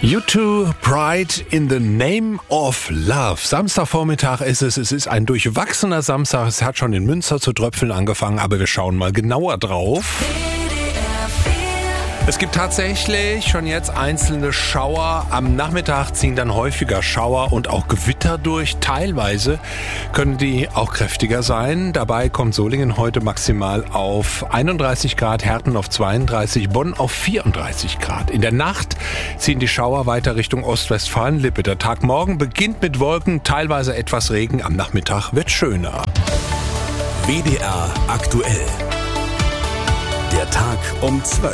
U2, Pride in the Name of Love. Samstagvormittag ist es. Es ist ein durchwachsener Samstag. Es hat schon in Münster zu tröpfeln angefangen, aber wir schauen mal genauer drauf. Es gibt tatsächlich schon jetzt einzelne Schauer. Am Nachmittag ziehen dann häufiger Schauer und auch Gewitter durch. Teilweise können die auch kräftiger sein. Dabei kommt Solingen heute maximal auf 31 Grad, Herten auf 32, Bonn auf 34 Grad. In der Nacht ziehen die Schauer weiter Richtung Ostwestfalen-Lippe. Der Tag morgen beginnt mit Wolken, teilweise etwas Regen. Am Nachmittag wird schöner. WDR aktuell. Der Tag um 12.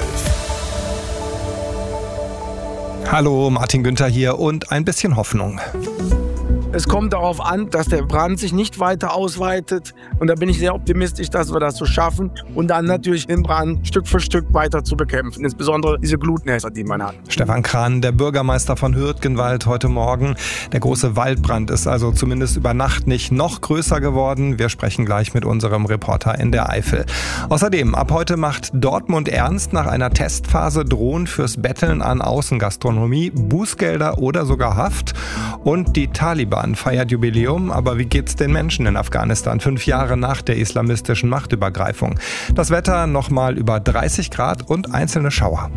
Hallo, Martin Günther hier und ein bisschen Hoffnung. Es kommt darauf an, dass der Brand sich nicht weiter ausweitet. Und da bin ich sehr optimistisch, dass wir das so schaffen. Und dann natürlich den Brand Stück für Stück weiter zu bekämpfen. Insbesondere diese Glutnäser, die man hat. Stefan Krahn, der Bürgermeister von Hürtgenwald, heute Morgen. Der große Waldbrand ist also zumindest über Nacht nicht noch größer geworden. Wir sprechen gleich mit unserem Reporter in der Eifel. Außerdem, ab heute macht Dortmund ernst. Nach einer Testphase drohen fürs Betteln an Außengastronomie Bußgelder oder sogar Haft. Und die Taliban feiert Jubiläum, aber wie geht's den Menschen in Afghanistan 5 Jahre nach der islamistischen Machtübergreifung? Das Wetter nochmal über 30 Grad und einzelne Schauer.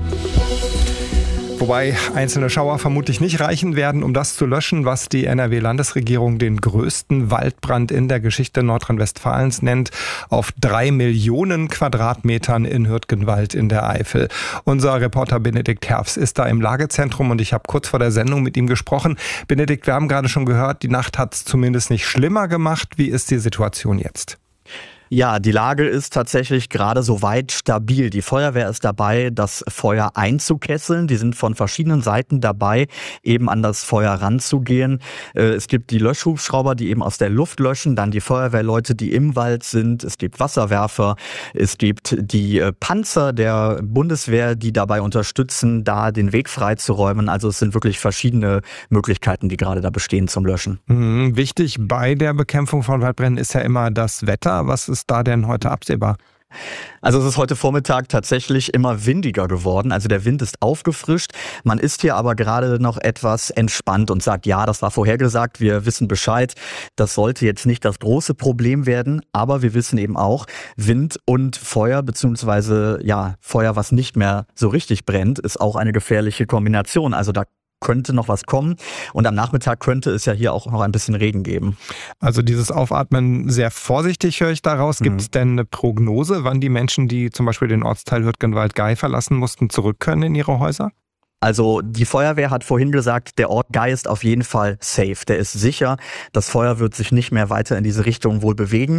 Wobei einzelne Schauer vermutlich nicht reichen werden, um das zu löschen, was die NRW-Landesregierung den größten Waldbrand in der Geschichte Nordrhein-Westfalens nennt, auf 3 Millionen Quadratmetern in Hürtgenwald in der Eifel. Unser Reporter Benedikt Herfs ist da im Lagezentrum und ich habe kurz vor der Sendung mit ihm gesprochen. Benedikt, wir haben gerade schon gehört, die Nacht hat es zumindest nicht schlimmer gemacht. Wie ist die Situation jetzt? Ja, die Lage ist tatsächlich gerade soweit stabil. Die Feuerwehr ist dabei, das Feuer einzukesseln. Die sind von verschiedenen Seiten dabei, eben an das Feuer ranzugehen. Es gibt die Löschhubschrauber, die eben aus der Luft löschen, dann die Feuerwehrleute, die im Wald sind. Es gibt Wasserwerfer, es gibt die Panzer der Bundeswehr, die dabei unterstützen, da den Weg freizuräumen. Also es sind wirklich verschiedene Möglichkeiten, die gerade da bestehen zum Löschen. Wichtig bei der Bekämpfung von Waldbränden ist ja immer das Wetter. Was ist da denn heute absehbar? Also es ist heute Vormittag tatsächlich immer windiger geworden, also der Wind ist aufgefrischt. Man ist hier aber gerade noch etwas entspannt und sagt, ja, das war vorhergesagt, wir wissen Bescheid. Das sollte jetzt nicht das große Problem werden, aber wir wissen eben auch, Wind und Feuer, beziehungsweise ja, Feuer, was nicht mehr so richtig brennt, ist auch eine gefährliche Kombination. Also da könnte noch was kommen und am Nachmittag könnte es ja hier auch noch ein bisschen Regen geben. Also dieses Aufatmen sehr vorsichtig, höre ich daraus. Gibt es denn eine Prognose, wann die Menschen, die zum Beispiel den Ortsteil Hürtgenwald-Gei verlassen mussten, zurück können in ihre Häuser? Also die Feuerwehr hat vorhin gesagt, der Ort Gei ist auf jeden Fall safe. Der ist sicher. Das Feuer wird sich nicht mehr weiter in diese Richtung wohl bewegen.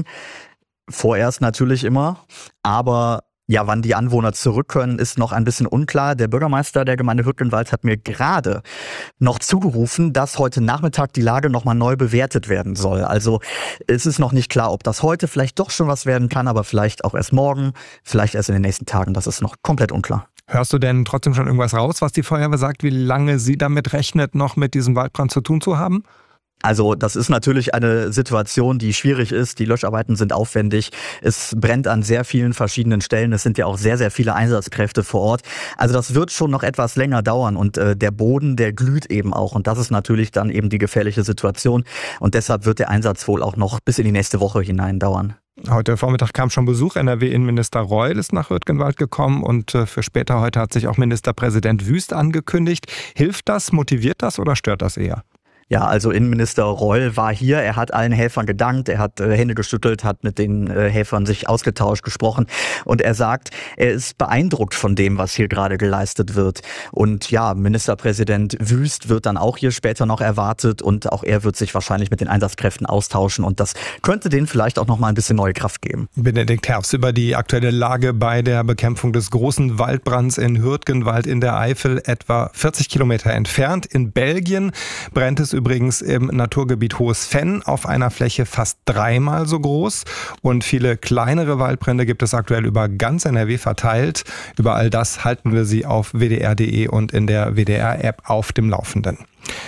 Vorerst natürlich immer, aber ja, wann die Anwohner zurück können, ist noch ein bisschen unklar. Der Bürgermeister der Gemeinde Hürtgenwald hat mir gerade noch zugerufen, dass heute Nachmittag die Lage nochmal neu bewertet werden soll. Also es ist noch nicht klar, ob das heute vielleicht doch schon was werden kann, aber vielleicht auch erst morgen, vielleicht erst in den nächsten Tagen. Das ist noch komplett unklar. Hörst du denn trotzdem schon irgendwas raus, was die Feuerwehr sagt, wie lange sie damit rechnet, noch mit diesem Waldbrand zu tun zu haben? Also das ist natürlich eine Situation, die schwierig ist. Die Löscharbeiten sind aufwendig. Es brennt an sehr vielen verschiedenen Stellen. Es sind ja auch sehr, sehr viele Einsatzkräfte vor Ort. Also das wird schon noch etwas länger dauern und der Boden, der glüht eben auch. Und das ist natürlich dann eben die gefährliche Situation. Und deshalb wird der Einsatz wohl auch noch bis in die nächste Woche hinein dauern. Heute Vormittag kam schon Besuch. NRW-Innenminister Reul ist nach Hürtgenwald gekommen und für später heute hat sich auch Ministerpräsident Wüst angekündigt. Hilft das, motiviert das oder stört das eher? Ja, also Innenminister Reul war hier, er hat allen Helfern gedankt, er hat Hände geschüttelt, hat mit den Helfern sich ausgetauscht, gesprochen und er sagt, er ist beeindruckt von dem, was hier gerade geleistet wird. Und ja, Ministerpräsident Wüst wird dann auch hier später noch erwartet und auch er wird sich wahrscheinlich mit den Einsatzkräften austauschen und das könnte denen vielleicht auch noch mal ein bisschen neue Kraft geben. Benedikt Herfs über die aktuelle Lage bei der Bekämpfung des großen Waldbrands in Hürtgenwald in der Eifel, etwa 40 Kilometer entfernt. In Belgien brennt es übrigens im Naturgebiet Hohes Venn auf einer Fläche fast 3-mal so groß. Und viele kleinere Waldbrände gibt es aktuell über ganz NRW verteilt. Über all das halten wir Sie auf wdr.de und in der WDR-App auf dem Laufenden.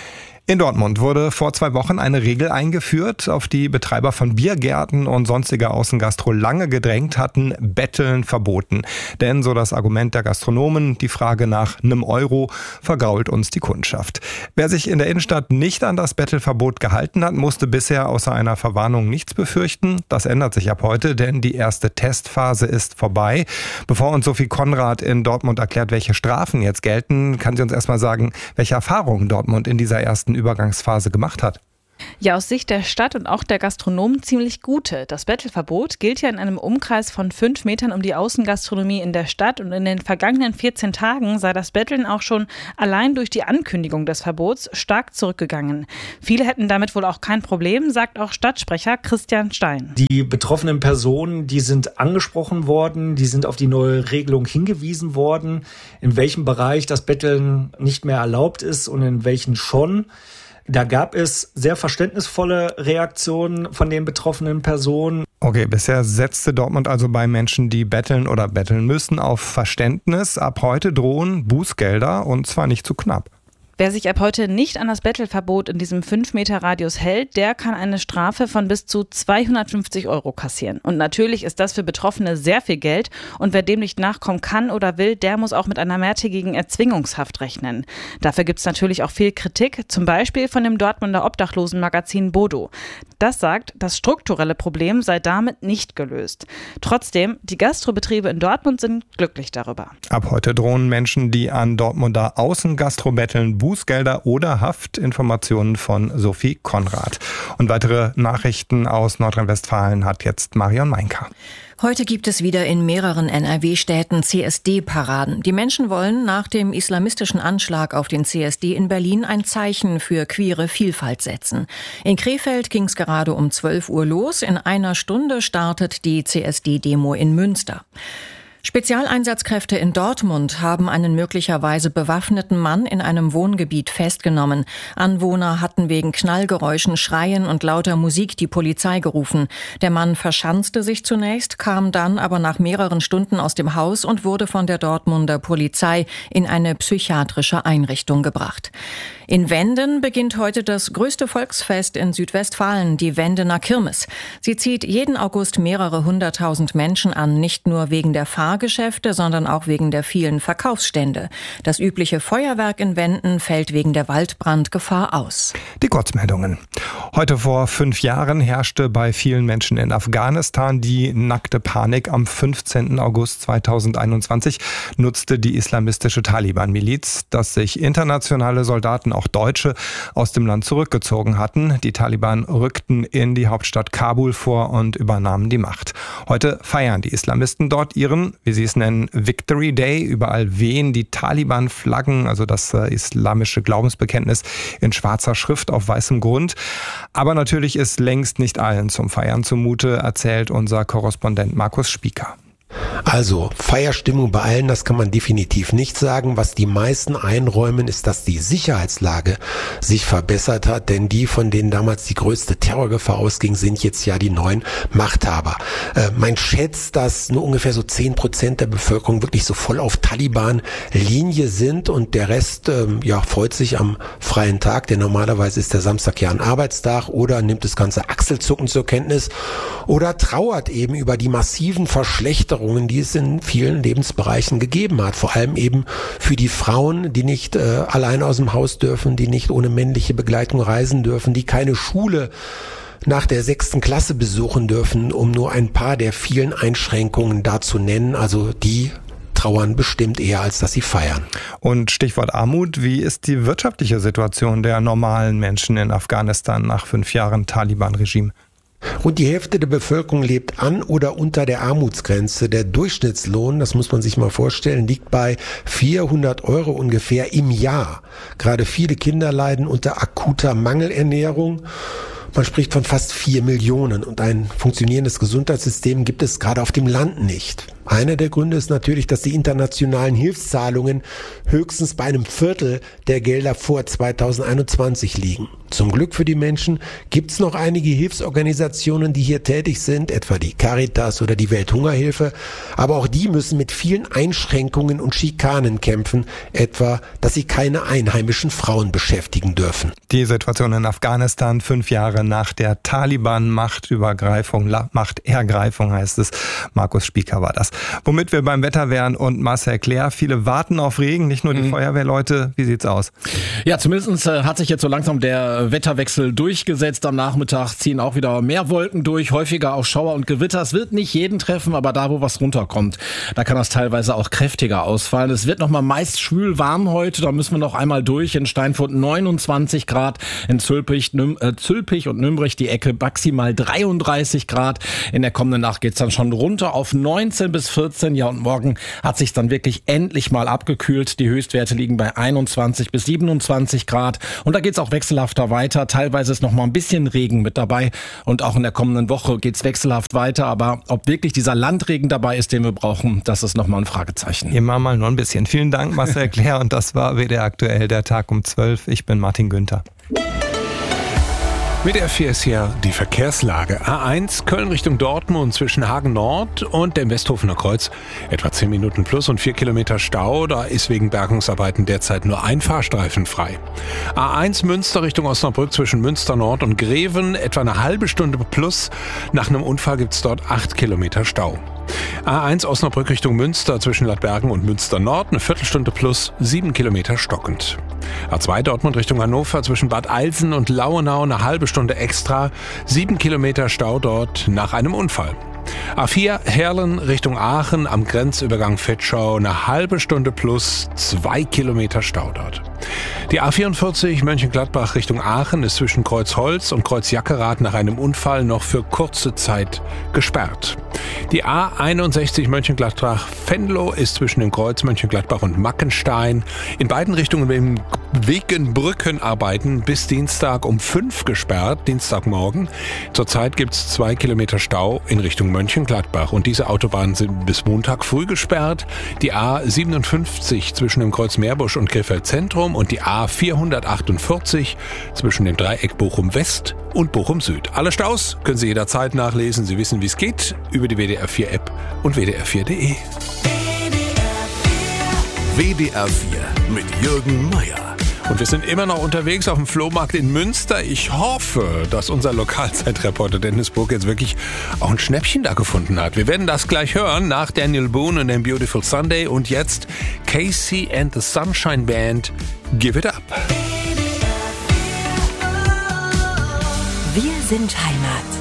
In Dortmund wurde vor 2 Wochen eine Regel eingeführt, auf die Betreiber von Biergärten und sonstiger Außengastro lange gedrängt hatten: Betteln verboten. Denn, so das Argument der Gastronomen, die Frage nach einem Euro vergrault uns die Kundschaft. Wer sich in der Innenstadt nicht an das Bettelverbot gehalten hat, musste bisher außer einer Verwarnung nichts befürchten. Das ändert sich ab heute, denn die erste Testphase ist vorbei. Bevor uns Sophie Konrad in Dortmund erklärt, welche Strafen jetzt gelten, kann sie uns erstmal sagen, welche Erfahrungen Dortmund in dieser ersten Übergangsphase gemacht hat. Ja, aus Sicht der Stadt und auch der Gastronomen ziemlich gute. Das Bettelverbot gilt ja in einem Umkreis von 5 Metern um die Außengastronomie in der Stadt und in den vergangenen 14 Tagen sei das Betteln auch schon allein durch die Ankündigung des Verbots stark zurückgegangen. Viele hätten damit wohl auch kein Problem, sagt auch Stadtsprecher Christian Stein. Die betroffenen Personen, die sind angesprochen worden, die sind auf die neue Regelung hingewiesen worden, in welchem Bereich das Betteln nicht mehr erlaubt ist und in welchen schon. Da gab es sehr verständnisvolle Reaktionen von den betroffenen Personen. Okay, bisher setzte Dortmund also bei Menschen, die betteln oder betteln müssen, auf Verständnis. Ab heute drohen Bußgelder, und zwar nicht zu knapp. Wer sich ab heute nicht an das Bettelverbot in diesem 5-Meter-Radius hält, der kann eine Strafe von bis zu 250 € kassieren. Und natürlich ist das für Betroffene sehr viel Geld. Und wer dem nicht nachkommen kann oder will, der muss auch mit einer mehrtägigen Erzwingungshaft rechnen. Dafür gibt es natürlich auch viel Kritik, zum Beispiel von dem Dortmunder Obdachlosenmagazin Bodo. Das sagt, das strukturelle Problem sei damit nicht gelöst. Trotzdem, die Gastrobetriebe in Dortmund sind glücklich darüber. Ab heute drohen Menschen, die an Dortmunder Außengastro betteln, Bußgelder oder Haft. Informationen von Sophie Konrad. Und weitere Nachrichten aus Nordrhein-Westfalen hat jetzt Marion Meinker. Heute gibt es wieder in mehreren NRW-Städten CSD-Paraden. Die Menschen wollen nach dem islamistischen Anschlag auf den CSD in Berlin ein Zeichen für queere Vielfalt setzen. In Krefeld ging es gerade um 12 Uhr los. In einer Stunde startet die CSD-Demo in Münster. Spezialeinsatzkräfte in Dortmund haben einen möglicherweise bewaffneten Mann in einem Wohngebiet festgenommen. Anwohner hatten wegen Knallgeräuschen, Schreien und lauter Musik die Polizei gerufen. Der Mann verschanzte sich zunächst, kam dann aber nach mehreren Stunden aus dem Haus und wurde von der Dortmunder Polizei in eine psychiatrische Einrichtung gebracht. In Wenden beginnt heute das größte Volksfest in Südwestfalen, die Wendener Kirmes. Sie zieht jeden August mehrere 100.000 Menschen an, nicht nur wegen der Fahrgeschäfte, sondern auch wegen der vielen Verkaufsstände. Das übliche Feuerwerk in Wenden fällt wegen der Waldbrandgefahr aus. Die Kurzmeldungen. Heute vor 5 Jahren herrschte bei vielen Menschen in Afghanistan die nackte Panik. Am 15. August 2021 nutzte die islamistische Taliban-Miliz, dass sich internationale Soldaten, auch Deutsche, aus dem Land zurückgezogen hatten. Die Taliban rückten in die Hauptstadt Kabul vor und übernahmen die Macht. Heute feiern die Islamisten dort ihren, wie sie es nennen, Victory Day. Überall wehen die Taliban-Flaggen, also das islamische Glaubensbekenntnis, in schwarzer Schrift auf weißem Grund. Aber natürlich ist längst nicht allen zum Feiern zumute, erzählt unser Korrespondent Markus Spieker. Also Feierstimmung bei allen, das kann man definitiv nicht sagen. Was die meisten einräumen, ist, dass die Sicherheitslage sich verbessert hat, denn die, von denen damals die größte Terrorgefahr ausging, sind jetzt ja die neuen Machthaber. Man schätzt, dass nur ungefähr so 10% der Bevölkerung wirklich so voll auf Taliban-Linie sind und der Rest freut sich am freien Tag, denn normalerweise ist der Samstag ja ein Arbeitstag, oder nimmt das ganze Achselzucken zur Kenntnis oder trauert eben über die massiven Verschlechterungen, die es in vielen Lebensbereichen gegeben hat. Vor allem eben für die Frauen, die nicht allein aus dem Haus dürfen, die nicht ohne männliche Begleitung reisen dürfen, die keine Schule nach der 6. Klasse besuchen dürfen, um nur ein paar der vielen Einschränkungen da zu nennen. Also die trauern bestimmt eher, als dass sie feiern. Und Stichwort Armut, wie ist die wirtschaftliche Situation der normalen Menschen in Afghanistan nach 5 Jahren Taliban-Regime? Rund die Hälfte der Bevölkerung lebt an oder unter der Armutsgrenze. Der Durchschnittslohn, das muss man sich mal vorstellen, liegt bei 400 € ungefähr im Jahr. Gerade viele Kinder leiden unter akuter Mangelernährung. Man spricht von fast 4 Millionen und ein funktionierendes Gesundheitssystem gibt es gerade auf dem Land nicht. Einer der Gründe ist natürlich, dass die internationalen Hilfszahlungen höchstens bei einem Viertel der Gelder vor 2021 liegen. Zum Glück für die Menschen gibt es noch einige Hilfsorganisationen, die hier tätig sind, etwa die Caritas oder die Welthungerhilfe. Aber auch die müssen mit vielen Einschränkungen und Schikanen kämpfen, etwa, dass sie keine einheimischen Frauen beschäftigen dürfen. Die Situation in Afghanistan 5 Jahre nach der Taliban-Machtergreifung heißt es. Markus Spieker war das. Womit wir beim Wetter wären und Marcel Claire, viele warten auf Regen, nicht nur die Feuerwehrleute. Wie sieht's aus? Ja, zumindest hat sich jetzt so langsam der Wetterwechsel durchgesetzt. Am Nachmittag ziehen auch wieder mehr Wolken durch, häufiger auch Schauer und Gewitter. Es wird nicht jeden treffen, aber da, wo was runterkommt, da kann das teilweise auch kräftiger ausfallen. Es wird nochmal meist schwül warm heute, da müssen wir noch einmal durch. In Steinfurt 29 Grad, in Zülpich und Nürnberg die Ecke maximal 33 Grad. In der kommenden Nacht geht's dann schon runter auf 19 bis 14. Ja, und morgen hat sich dann wirklich endlich mal abgekühlt. Die Höchstwerte liegen bei 21 bis 27 Grad. Und da geht's auch wechselhafter weiter. Teilweise ist noch mal ein bisschen Regen mit dabei. Und auch in der kommenden Woche geht's wechselhaft weiter. Aber ob wirklich dieser Landregen dabei ist, den wir brauchen, das ist noch mal ein Fragezeichen. Immer mal nur ein bisschen. Vielen Dank, Marcel Claire. Und das war WDR aktuell, der Tag um 12. Ich bin Martin Günther. Mit der 4 ist hier die Verkehrslage. A1 Köln Richtung Dortmund zwischen Hagen Nord und dem Westhofener Kreuz. Etwa 10 Minuten plus und 4 Kilometer Stau. Da ist wegen Bergungsarbeiten derzeit nur ein Fahrstreifen frei. A1 Münster Richtung Osnabrück zwischen Münster Nord und Greven. Etwa eine halbe Stunde plus. Nach einem Unfall gibt es dort 8 Kilometer Stau. A1 Osnabrück Richtung Münster zwischen Ladbergen und Münster Nord, eine Viertelstunde plus, 7 Kilometer stockend. A2 Dortmund Richtung Hannover zwischen Bad Eilsen und Lauenau, eine halbe Stunde extra, 7 Kilometer Stau dort nach einem Unfall. A4 Herlen Richtung Aachen am Grenzübergang Vetschau, eine halbe Stunde plus, 2 Kilometer Stau dort. Die A44 Mönchengladbach Richtung Aachen ist zwischen Kreuzholz und Kreuzjackerath nach einem Unfall noch für kurze Zeit gesperrt. Die A61 Mönchengladbach-Venlo ist zwischen dem Kreuz Mönchengladbach und Mackenstein in beiden Richtungen wegen Brückenarbeiten bis Dienstag um 5 gesperrt, Dienstagmorgen. Zurzeit gibt es 2 Kilometer Stau in Richtung Mönchengladbach und diese Autobahnen sind bis Montag früh gesperrt. Die A57 zwischen dem Kreuz Meerbusch und Krefeld Zentrum und die A448 zwischen dem Dreieck Bochum West und Bochum Süd. Alle Staus können Sie jederzeit nachlesen. Sie wissen, wie es geht, über die WDR 4 App und wdr4.de. WDR 4 mit Jürgen Meier. Und wir sind immer noch unterwegs auf dem Flohmarkt in Münster. Ich hoffe, dass unser Lokalzeitreporter Dennis Burg jetzt wirklich auch ein Schnäppchen da gefunden hat. Wir werden das gleich hören nach Daniel Boone und dem Beautiful Sunday. Und jetzt Casey and the Sunshine Band, Give It Up. Wir sind Heimat.